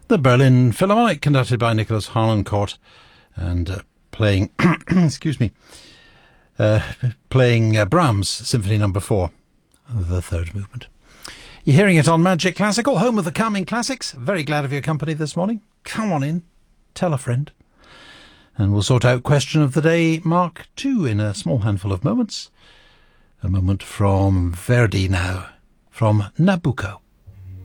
The Berlin Philharmonic, conducted by Nicholas Harnoncourt, and playing, excuse me, playing Brahms' Symphony No. 4, the third movement. You're hearing it on Magic Classical, home of the calming classics. Very glad of your company this morning. Come on in, tell a friend. And we'll sort out question of the day Mark 2 in a small handful of moments. A moment from Verdi now, from Nabucco.